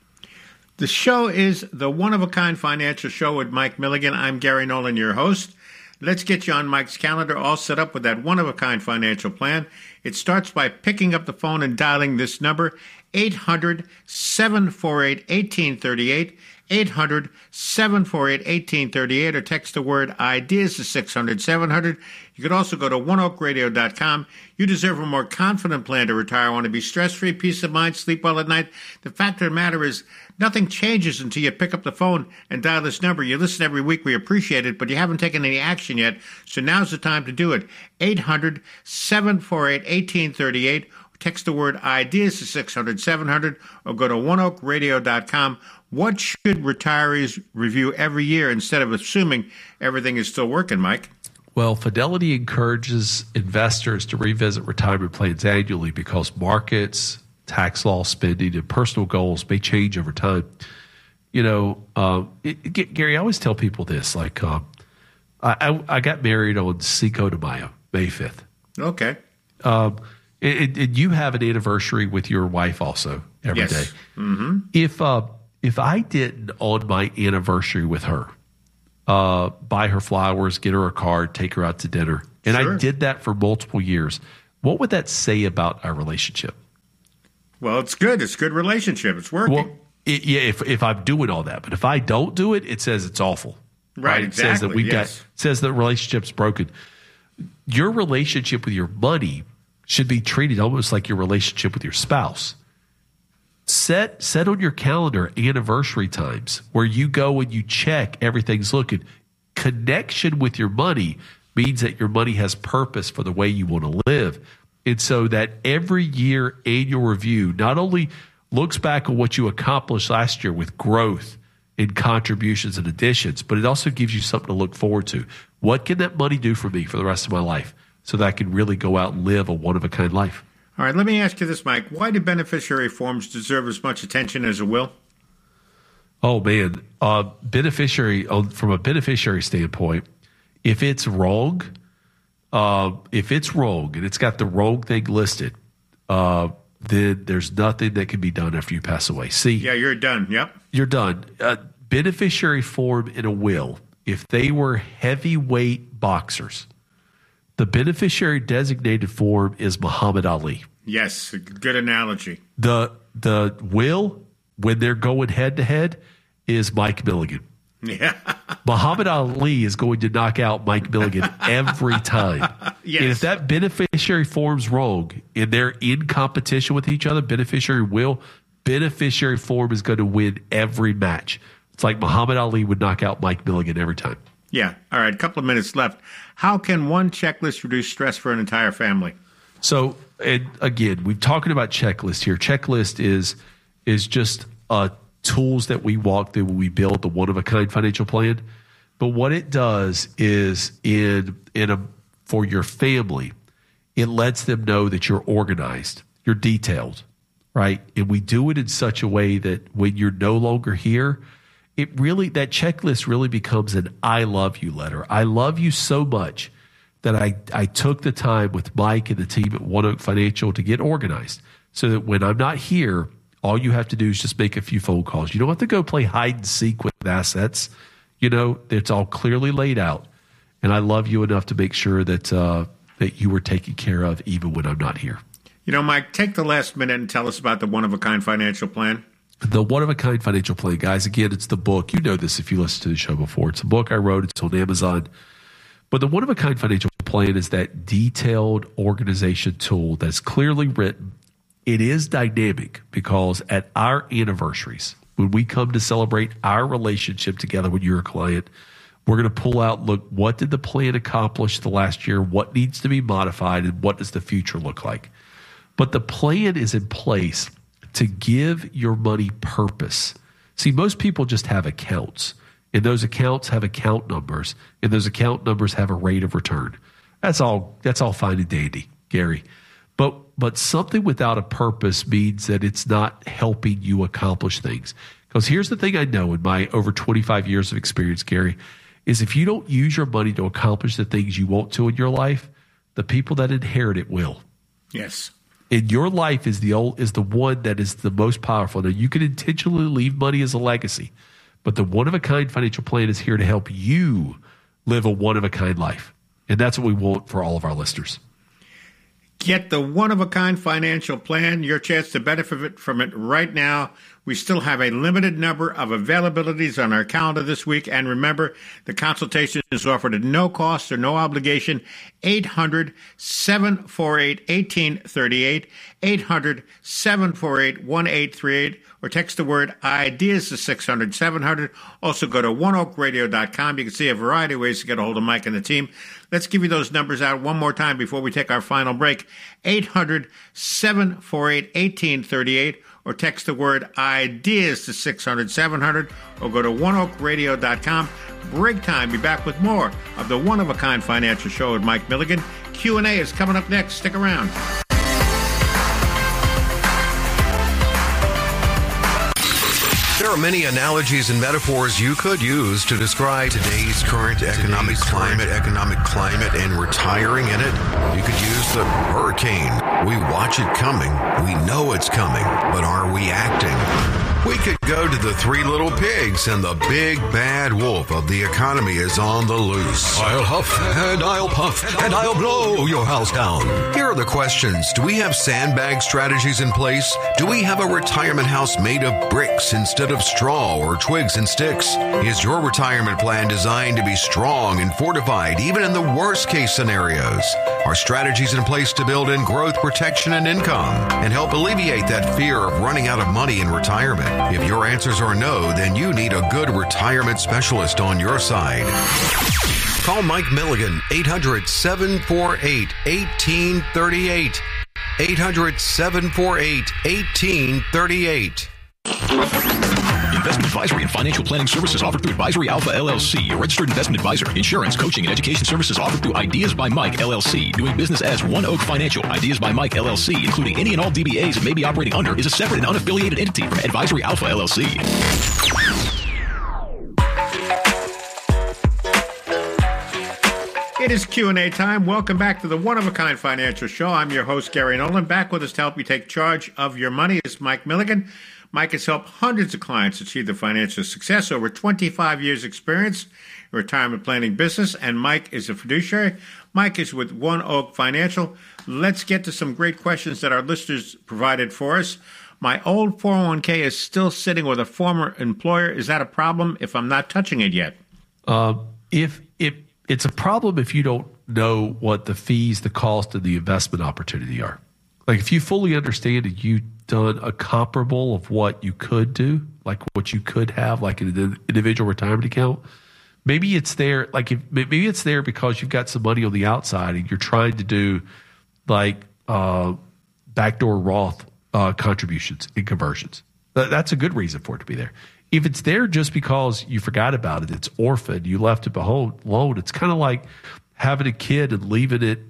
The show is the One-of-a-Kind Financial Show with Mike Milligan. I'm Gary Nolan, your host. Let's get you on Mike's calendar, all set up with that one-of-a-kind financial plan. It starts by picking up the phone and dialing this number, eight hundred, seven four eight, one eight three eight, eight hundred, seven four eight, one eight three eight, or text the word IDEAS to six hundred, seven hundred. You could also go to one oak radio dot com. You deserve a more confident plan to retire. Want to be stress-free, peace of mind, sleep well at night. The fact of the matter is nothing changes until you pick up the phone and dial this number. You listen every week. We appreciate it, but you haven't taken any action yet, so now's the time to do it. eight hundred, seven four eight, one eight three eight. Text the word IDEAS to six hundred, seven hundred, or go to one oak radio dot com. What should retirees review every year instead of assuming everything is still working, Mike? Well, Fidelity encourages investors to revisit retirement plans annually because markets, tax law, spending, and personal goals may change over time. You know, uh, it, it, Gary, I always tell people this, like uh, I, I, I got married on Cinco de Mayo, May fifth. Okay. Um, and, and you have an anniversary with your wife also every yes. day. Mm-hmm. If uh, if I didn't on my anniversary with her, uh, buy her flowers, get her a card, take her out to dinner, and Sure. I did that for multiple years, what would that say about our relationship? Well, it's good. It's a good relationship. It's working. Well, it, yeah, if if I'm doing all that, but if I don't do it, it says it's awful. Right, It says that exactly, we yes. got it says the relationship's broken. Your relationship with your money should be treated almost like your relationship with your spouse. Set set on your calendar anniversary times where you go and you check everything's looking. Connection with your money means that your money has purpose for the way you want to live. And so that every year annual review not only looks back on what you accomplished last year with growth and contributions and additions, but it also gives you something to look forward to. What can that money do for me for the rest of my life so that I can really go out and live a one-of-a-kind life? All right, let me ask you this, Mike. Why do beneficiary forms deserve as much attention as a will? Oh, man. Uh, beneficiary, uh, from a beneficiary standpoint, if it's wrong, uh, if it's wrong and it's got the wrong thing listed, uh, then there's nothing that can be done after you pass away. See, Yeah, you're done. Yep. you're done. Uh, beneficiary form in a will, if they were heavyweight boxers, the beneficiary designated form is Muhammad Ali. Yes, a good analogy. The the will, when they're going head to head, is Mike Milligan. Yeah. Muhammad Ali is going to knock out Mike Milligan every time. Yes. And if that beneficiary form's wrong and they're in competition with each other, beneficiary will, beneficiary form is going to win every match. It's like Muhammad Ali would knock out Mike Milligan every time. Yeah. All right, a couple of minutes left. How can one checklist reduce stress for an entire family? So, and again, we're talking about checklist here. Checklist is is just uh, tools that we walk through when we build the one-of-a-kind financial plan. But what it does is in in a for your family, it lets them know that you're organized, you're detailed, right? And we do it in such a way that when you're no longer here, it really, that checklist really becomes an I love you letter. I love you so much that I, I took the time with Mike and the team at One Oak Financial to get organized so that when I'm not here, all you have to do is just make a few phone calls. You don't have to go play hide and seek with assets. You know, it's all clearly laid out. And I love you enough to make sure that uh, that you were taken care of even when I'm not here. You know, Mike, take the last minute and tell us about the one-of-a-kind financial plan. The One-of-a-Kind Financial Plan, guys, again, it's the book. You know this if you listened to the show before. It's a book I wrote. It's on Amazon. But the One-of-a-Kind Financial Plan is that detailed organization tool that's clearly written. It is dynamic because at our anniversaries, when we come to celebrate our relationship together when you're a client, we're going to pull out, look, what did the plan accomplish the last year? What needs to be modified? And what does the future look like? But the plan is in place to give your money purpose. See, most people just have accounts, and those accounts have account numbers, and those account numbers have a rate of return. That's all. That's all fine and dandy, Gary. But but something without a purpose means that it's not helping you accomplish things. Because here's the thing I know in my over twenty-five years of experience, Gary, is if you don't use your money to accomplish the things you want to in your life, the people that inherit it will. Yes. And your life is the old is the one that is the most powerful. Now, you can intentionally leave money as a legacy, but the one-of-a-kind financial plan is here to help you live a one-of-a-kind life. And that's what we want for all of our listeners. Get the one-of-a-kind financial plan, your chance to benefit from it right now. We still have a limited number of availabilities on our calendar this week. And remember, the consultation is offered at no cost or no obligation. eight hundred, seven four eight, one eight three eight, eight hundred, seven four eight, one eight three eight, or text the word IDEAS to six hundred, seven hundred. Also go to one oak radio dot com. You can see a variety of ways to get a hold of Mike and the team. Let's give you those numbers out one more time before we take our final break. eight hundred, seven four eight, one eight three eight, or text the word IDEAS to six hundred, seven hundred, or go to one oak radio dot com. Break time. Be back with more of the One-of-a-Kind Financial Show with Mike Milligan. Q and A is coming up next. Stick around. There are many analogies and metaphors you could use to describe today's current economic climate, economic climate, and retiring in it. You could use the hurricane. We watch it coming. We know it's coming, but are we acting? We could go to the Three Little Pigs, and the big bad wolf of the economy is on the loose. I'll huff and I'll puff and I'll blow your house down. Here are the questions. Do we have sandbag strategies in place? Do we have a retirement house made of bricks instead of straw or twigs and sticks? Is your retirement plan designed to be strong and fortified even in the worst case scenarios? Are strategies in place to build in growth, protection, and income and help alleviate that fear of running out of money in retirement? If your answers are no, then you need a good retirement specialist on your side. Call Mike Milligan, eight hundred, seven four eight, one eight three eight. eight hundred, seven four eight, one eight three eight. Investment advisory and financial planning services offered through Advisory Alpha L L C, a registered investment advisor. Insurance, coaching, and education services offered through Ideas by Mike L L C. Doing business as One Oak Financial. Ideas by Mike L L C, including any and all D B As it may be operating under, is a separate and unaffiliated entity from Advisory Alpha L L C. It is Q and A time. Welcome back to the One-of-a-Kind Financial Show. I'm your host, Gary Nolan. Back with us to help you take charge of your money is Mike Milligan. Mike has helped hundreds of clients achieve their financial success, over twenty-five years experience in retirement planning business, and Mike is a fiduciary. Mike is with One Oak Financial. Let's get to some great questions that our listeners provided for us. My old four oh one k is still sitting with a former employer. Is that a problem if I'm not touching it yet? Uh, if if it's a problem if you don't know what the fees, the cost, and the investment opportunity are. Like if you fully understand that you've done a comparable of what you could do, like what you could have, like an individual retirement account, maybe it's there. Like if maybe it's there because you've got some money on the outside and you're trying to do like uh, backdoor Roth uh, contributions and conversions. That's a good reason for it to be there. If it's there just because you forgot about it, it's orphaned, you left it alone, it's kind of like having a kid and leaving it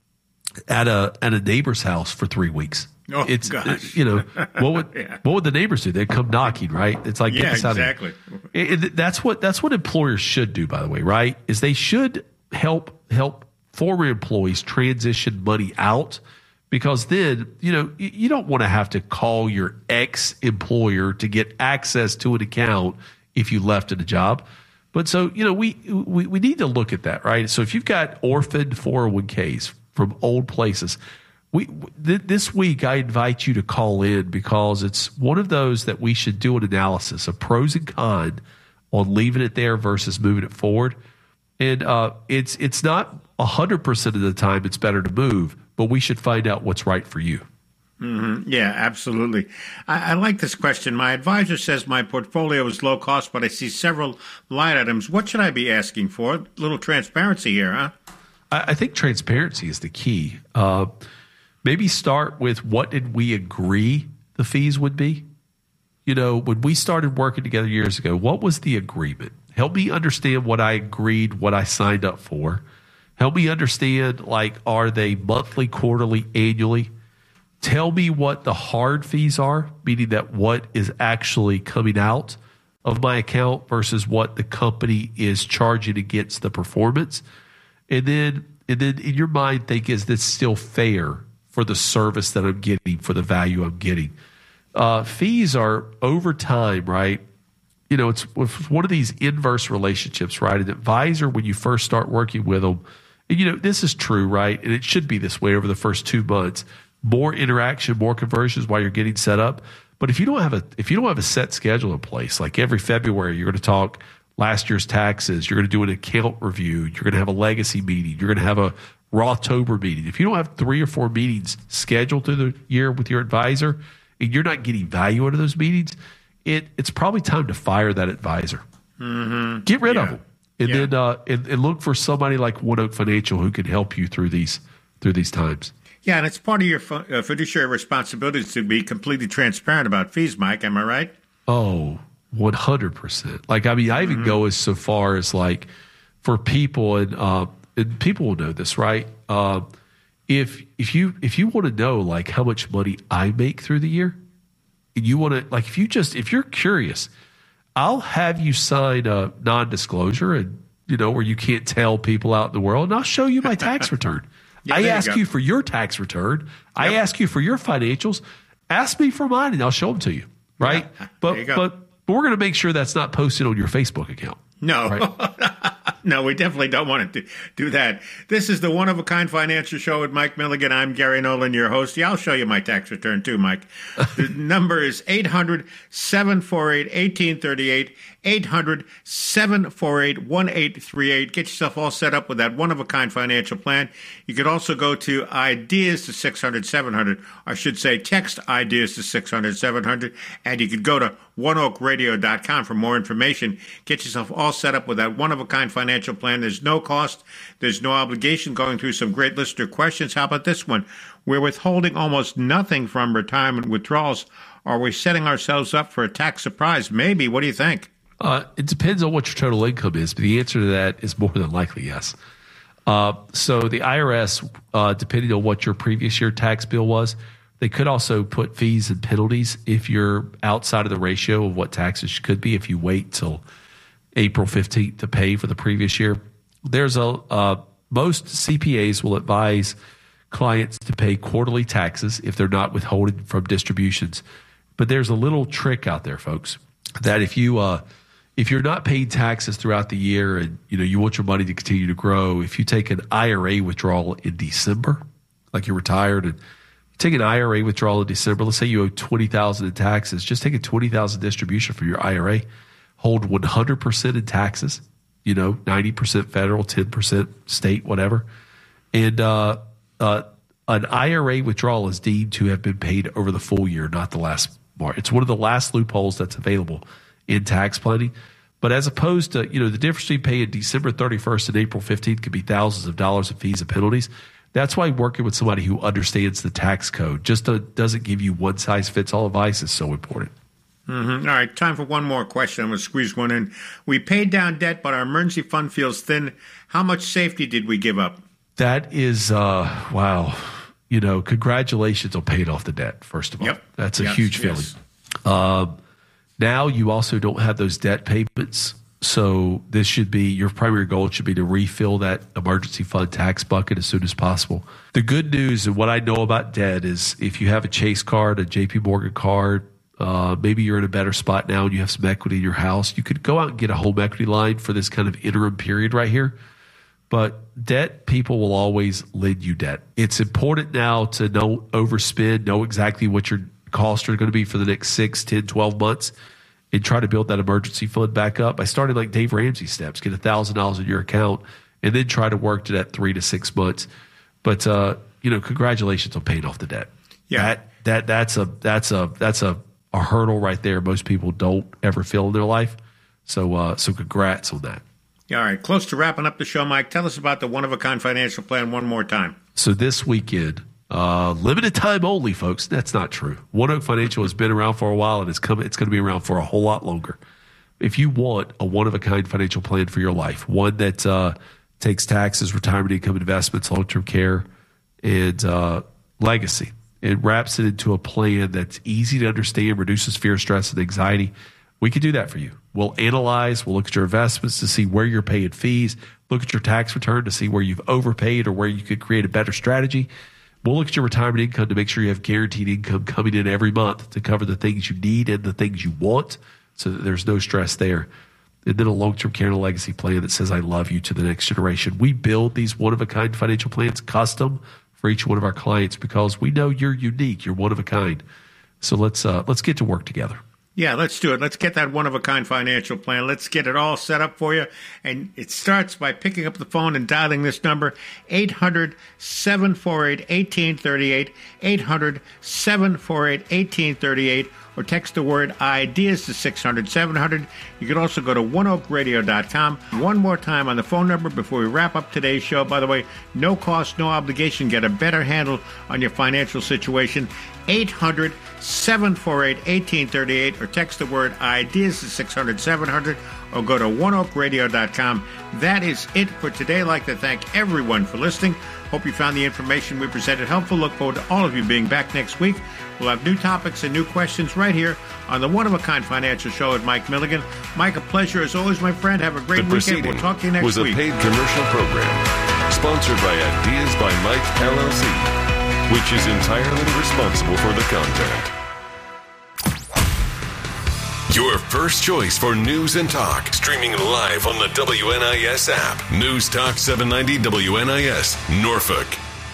at a at a neighbor's house for three weeks. Oh, it's gosh. You know, what would yeah. what would the neighbors do? They'd come knocking, right? It's like, yeah, get this out exactly. of here. It, it, that's what that's what employers should do, by the way, right? Is they should help help former employees transition money out, because then, you know, you, you don't want to have to call your ex-employer to get access to an account if you left at a job. But so, you know, we, we we need to look at that, right? So if you've got orphaned four oh one k's from old places, we th- this week I invite you to call in, because it's one of those that we should do an analysis of pros and cons on leaving it there versus moving it forward. And uh, it's it's not one hundred percent of the time it's better to move, but we should find out what's right for you. Mm-hmm. Yeah, absolutely. I, I like this question. My advisor says my portfolio is low cost, but I see several line items. What should I be asking for? A little transparency here, huh? I, I think transparency is the key. Uh, maybe start with, what did we agree the fees would be? You know, when we started working together years ago, what was the agreement? Help me understand what I agreed, what I signed up for. Help me understand, like, are they monthly, quarterly, annually? Tell me what the hard fees are, meaning that what is actually coming out of my account versus what the company is charging against the performance. And then, and then in your mind, think, is this still fair for the service that I'm getting, for the value I'm getting? Uh, fees are over time, right? You know, it's, it's one of these inverse relationships, right? An advisor, when you first start working with them, and you know, this is true, right? And it should be this way over the first two months. More interaction, more conversions while you're getting set up. But if you don't have a if you don't have a set schedule in place, like every February you're going to talk last year's taxes, you're going to do an account review, you're going to have a legacy meeting, you're going to have a Rothtober meeting. If you don't have three or four meetings scheduled through the year with your advisor, and you're not getting value out of those meetings, it it's probably time to fire that advisor. Mm-hmm. Get rid yeah. of them, and yeah. then uh, and, and look for somebody like One Oak Financial who can help you through these through these times. Yeah, and it's part of your uh, fiduciary responsibilities to be completely transparent about fees, Mike. Am I right? Oh, one hundred percent. Like, I mean, I even mm-hmm. go as so far as like for people, and, uh, and people will know this, right? Uh, if if you if you want to know like how much money I make through the year, and you want to like if you just if you're curious, I'll have you sign a non-disclosure, and you know where you can't tell people out in the world, and I'll show you my tax return. Yeah, I ask you, you for your tax return. Yep. I ask you for your financials. Ask me for mine, and I'll show them to you. Right? Yeah, but but but we're going to make sure that's not posted on your Facebook account. No. Right? No, we definitely don't want to do that. This is the one-of-a-kind financial show with Mike Milligan. I'm Gary Nolan, your host. Yeah, I'll show you my tax return too, Mike. The number is eight hundred, seven four eight, one eight three eight, eight hundred, seven four eight, one eight three eight. Get yourself all set up with that one-of-a-kind financial plan. You could also go to ideas to six hundred, seven hundred, or I should say text ideas to six hundred, seven hundred, and you could go to one oak radio dot com for more information. Get yourself all set up with that one-of-a-kind financial plan. There's no cost. There's no obligation. Going through some great listener questions. How about this one? We're withholding almost nothing from retirement withdrawals. Are we setting ourselves up for a tax surprise? Maybe. What do you think? Uh, it depends on what your total income is, but the answer to that is more than likely yes. Uh, so the I R S, uh, depending on what your previous year tax bill was, they could also put fees and penalties if you're outside of the ratio of what taxes could be if you wait till April fifteenth to pay for the previous year. There's a uh, most C P As will advise clients to pay quarterly taxes if they're not withholding from distributions. But there's a little trick out there, folks, that if you uh, if you're not paying taxes throughout the year and you know you want your money to continue to grow, if you take an I R A withdrawal in December, like you're retired and you take an I R A withdrawal in December, let's say you owe twenty thousand dollars in taxes, just take a twenty thousand dollars distribution from your I R A, hold one hundred percent in taxes, you know, ninety percent federal, ten percent state, whatever. And uh, uh, an I R A withdrawal is deemed to have been paid over the full year, not the last March. It's one of the last loopholes that's available in tax planning. But as opposed to, you know, the difference between paying December thirty-first and April fifteenth could be thousands of dollars in fees and penalties. That's why working with somebody who understands the tax code, just to, doesn't give you one-size-fits-all advice, is so important. Mm-hmm. All right, time for one more question. I'm going to squeeze one in. We paid down debt, but our emergency fund feels thin. How much safety did we give up? That is, uh, wow. You know, congratulations on paying off the debt, first of all. Yep. That's a yes, huge feeling. Yes. Um, now you also don't have those debt payments. So this should be, your primary goal should be to refill that emergency fund tax bucket as soon as possible. The good news and what I know about debt is if you have a Chase card, a J P Morgan card, uh, maybe you're in a better spot now and you have some equity in your house, you could go out and get a home equity line for this kind of interim period right here. But debt, people will always lend you debt. It's important now to know overspend, know exactly what your costs are going to be for the next six, ten, twelve months, and try to build that emergency fund back up. I started like Dave Ramsey steps, get one thousand dollars in your account, and then try to work to that three to six months. But, uh, you know, congratulations on paying off the debt. Yeah. That, that, that's a, that's a, that's a, a hurdle right there most people don't ever feel in their life. So, uh, so congrats on that. All right, close to wrapping up the show, Mike. Tell us about the one-of-a-kind financial plan one more time. So this weekend, uh, limited time only, folks. That's not true. One Oak Financial has been around for a while, and it's coming. It's going to be around for a whole lot longer. If you want a one-of-a-kind financial plan for your life, one that uh, takes taxes, retirement income, investments, long-term care, and uh, legacy, it wraps it into a plan that's easy to understand, reduces fear, stress, and anxiety, we can do that for you. We'll analyze, we'll look at your investments to see where you're paying fees, look at your tax return to see where you've overpaid or where you could create a better strategy. We'll look at your retirement income to make sure you have guaranteed income coming in every month to cover the things you need and the things you want so that there's no stress there. And then a long-term care and a legacy plan that says, I love you to the next generation. We build these one-of-a-kind financial plans custom for each one of our clients because we know you're unique. You're one of a kind. So let's uh, let's get to work together. Yeah, let's do it. Let's get that one-of-a-kind financial plan. Let's get it all set up for you. And it starts by picking up the phone and dialing this number, eight hundred, seven four eight, one eight three eight, eight hundred, seven four eight, one eight three eight, or text the word IDEAS to six hundred, seven hundred. You can also go to one oak radio dot com. One more time on the phone number before we wrap up today's show. By the way, no cost, no obligation. Get a better handle on your financial situation. eight hundred, seven four eight, one eight three eight or text the word IDEAS to six hundred, seven hundred or go to one oak radio dot com. That is it for today. I'd like to thank everyone for listening. Hope you found the information we presented helpful. Look forward to all of you being back next week. We'll have new topics and new questions right here on the one-of-a-kind financial show with Mike Milligan. Mike, a pleasure as always, my friend. Have a great the weekend. We'll talk to you next was a week. Paid commercial program sponsored by Ideas by Mike, L L C, which is entirely responsible for the content. Your first choice for news and talk. Streaming live on the W N I S app. News Talk seven ninety W N I S, Norfolk.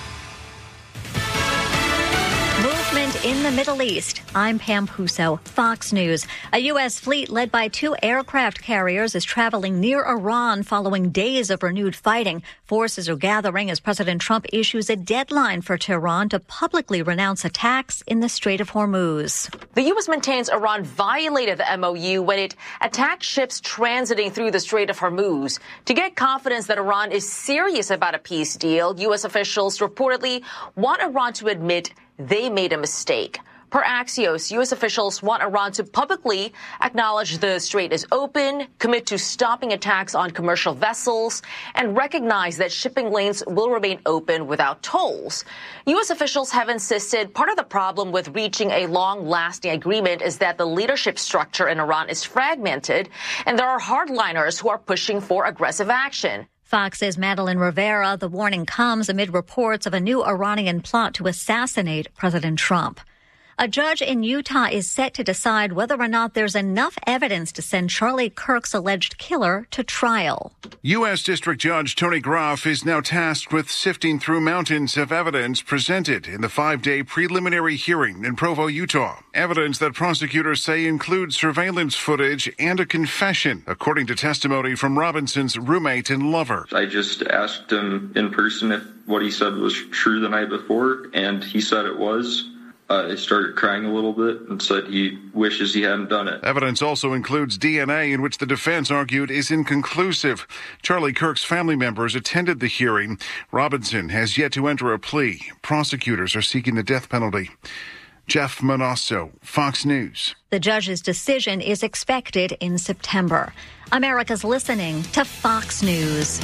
Movement in the Middle East. I'm Pam Puso, Fox News. A U S fleet led by two aircraft carriers is traveling near Iran following days of renewed fighting. Forces are gathering as President Trump issues a deadline for Tehran to publicly renounce attacks in the Strait of Hormuz. The U S maintains Iran violated the M O U when it attacked ships transiting through the Strait of Hormuz. To get confidence that Iran is serious about a peace deal, U S officials reportedly want Iran to admit they made a mistake. Per Axios, U S officials want Iran to publicly acknowledge the strait is open, commit to stopping attacks on commercial vessels, and recognize that shipping lanes will remain open without tolls. U S officials have insisted part of the problem with reaching a long-lasting agreement is that the leadership structure in Iran is fragmented, and there are hardliners who are pushing for aggressive action. Fox's Madeline Rivera. The warning comes amid reports of a new Iranian plot to assassinate President Trump. A judge in Utah is set to decide whether or not there's enough evidence to send Charlie Kirk's alleged killer to trial. U S. District Judge Tony Groff is now tasked with sifting through mountains of evidence presented in the five-day preliminary hearing in Provo, Utah. Evidence that prosecutors say includes surveillance footage and a confession, according to testimony from Robinson's roommate and lover. I just asked him in person if what he said was true the night before, and he said it was. Uh, he started crying a little bit and said he wishes he hadn't done it. Evidence also includes D N A, in which the defense argued is inconclusive. Charlie Kirk's family members attended the hearing. Robinson has yet to enter a plea. Prosecutors are seeking the death penalty. Jeff Manasso, Fox News. The judge's decision is expected in September. America's listening to Fox News.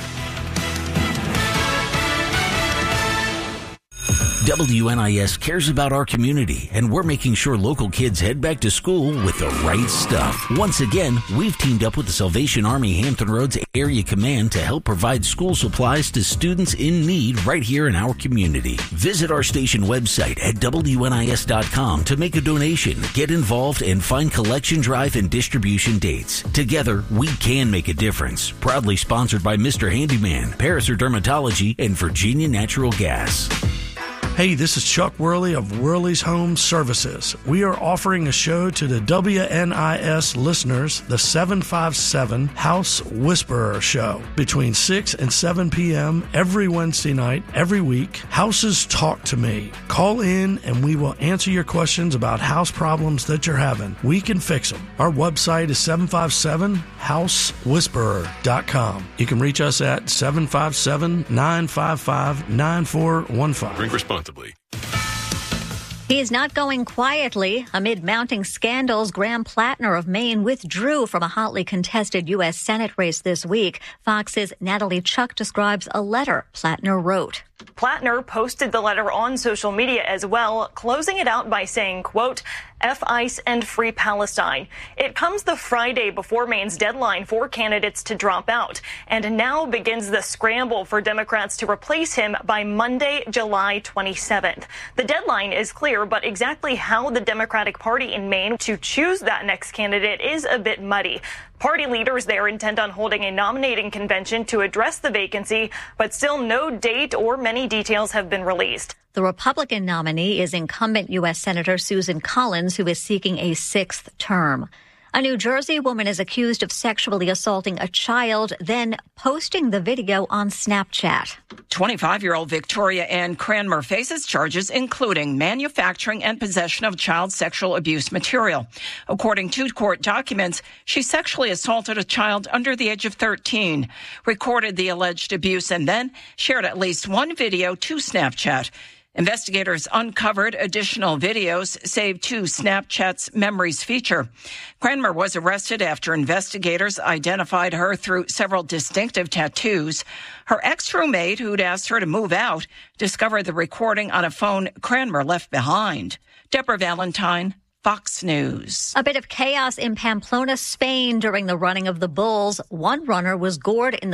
W N I S cares about our community, and we're making sure local kids head back to school with the right stuff. Once again, we've teamed up with the Salvation Army Hampton Roads Area Command to help provide school supplies to students in need right here in our community. Visit our station website at W N I S dot com to make a donation, get involved, and find collection drive and distribution dates. Together, we can make a difference. Proudly sponsored by Mister Handyman, Paraser Dermatology, and Virginia Natural Gas. Hey, this is Chuck Worley of Worley's Home Services. We are offering a show to the W N I S listeners, the seven five seven House Whisperer Show, between six and seven p.m. every Wednesday night, every week. Houses Talk to Me. Call in and we will answer your questions about house problems that you're having. We can fix them. Our website is seven five seven house whisperer dot com. You can reach us at seven five seven, nine five five, nine four one five. Drink responsibly. He is not going quietly. Amid mounting scandals, Graham Plattner of Maine withdrew from a hotly contested U S. Senate race this week. Fox's Natalie Chuck describes a letter Plattner wrote. Plattner posted the letter on social media as well, closing it out by saying, quote, F ICE and Free Palestine. It comes the Friday before Maine's deadline for candidates to drop out, and now begins the scramble for Democrats to replace him by Monday, July twenty-seventh. The deadline is clear, but exactly how the Democratic Party in Maine to choose that next candidate is a bit muddy. Party leaders there intend on holding a nominating convention to address the vacancy, but still no date or many details have been released. The Republican nominee is incumbent U S. Senator Susan Collins, who is seeking a sixth term. A New Jersey woman is accused of sexually assaulting a child, then posting the video on Snapchat. twenty-five-year-old Victoria Ann Cranmer faces charges including manufacturing and possession of child sexual abuse material. According to court documents, she sexually assaulted a child under the age of thirteen, recorded the alleged abuse, and then shared at least one video to Snapchat. Investigators uncovered additional videos saved to Snapchat's Memories feature. Cranmer was arrested after investigators identified her through several distinctive tattoos. Her ex-roommate, who'd asked her to move out, discovered the recording on a phone Cranmer left behind. Deborah Valentine, Fox News. A bit of chaos in Pamplona, Spain during the running of the bulls. One runner was gored in the